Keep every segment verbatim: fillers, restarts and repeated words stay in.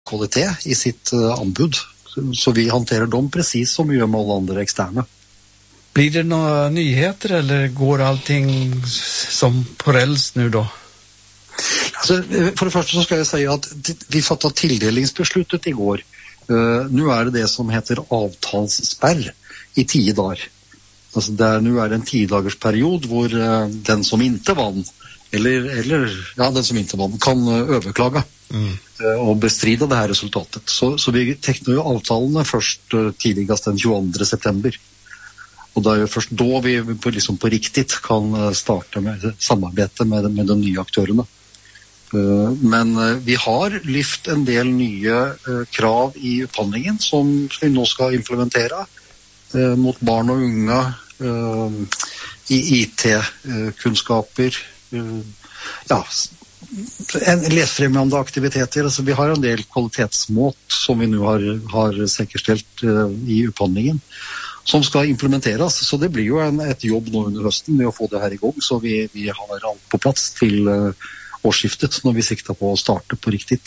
kvalitet i sitt uh, anbud. Så, så vi hanterer dem precis som vi gör med alla andra externa. Blir det några nyheter eller går allting som på räls nu då? Alltså, för det första så ska jag säga att vi fattade tilldelningsbeslutet igår. Uh, nu är det det som heter avtalsspärr i tio dagar. Alltså där nu är det en tio dagars period hvor uh, den som inte vann eller, eller ja, den som inte vann kan uh, överklaga mm. uh, och bestrida det här resultatet. Så, så vi tecknar ju avtalen först uh, tidigast den tjugoandra september. Och det är ju först då vi på, liksom på riktigt kan uh, starta med samarbete med, med de nya aktörerna. Uh, men uh, vi har lyft en del nya uh, krav i upphandlingen som vi nu ska implementera uh, mot barn och unga uh, i I T-kunskaper, uh, ja, en läsfrämjande aktiviteter. Alltså vi har en del kvalitetsmått som vi nu har, har säkerställt uh, i upphandlingen som ska implementeras. Så det blir ju en, ett jobb nu under hösten med att få det här igång så vi, vi har allt på plats till uh, årsskiftet när vi siktar på att starta på riktigt.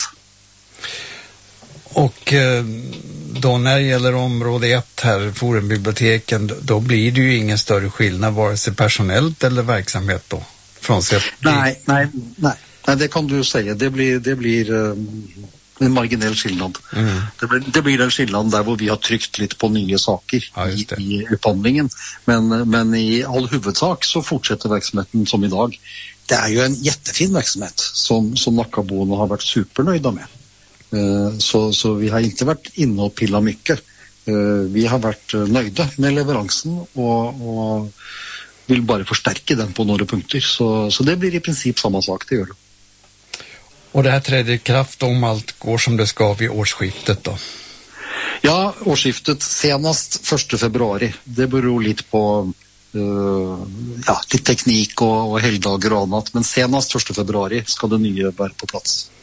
Och då när det gäller område ett här, Forumbiblioteken, då blir det ju ingen större skillnad vare sig personellt eller verksamhet då? Frånsett nej, nej, nej, nej, det kan du säga. Det blir, det blir um, en marginell skillnad. Mm. Det, blir, det blir en skillnad där hvor vi har tryckt lite på nya saker ja, i, i upphandlingen. Men, men i all huvudsak så fortsätter verksamheten som idag. Det är ju en jättefin verksamhet som, som Nackaborna har varit supernöjda med. Uh, så, så vi har inte varit inne och pillat mycket. Uh, vi har varit uh, nöjda med leveransen och, och vill bara förstärka den på några punkter. Så, så det blir i princip samma sak det gör det. Och det här träder i kraft om allt går som det ska vid årsskiftet då? Ja, årsskiftet senast första februari. Det beror lite på Uh, ja, lite teknik och, och helgdagar och annat. Men senast första februari ska det nya vara på plats.